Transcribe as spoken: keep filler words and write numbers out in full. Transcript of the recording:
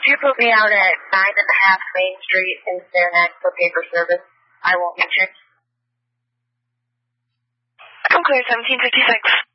you put me out at nine and a half Main Street in Saranac for paper service? I won't be checked. I'm clear, seventeen fifty-six.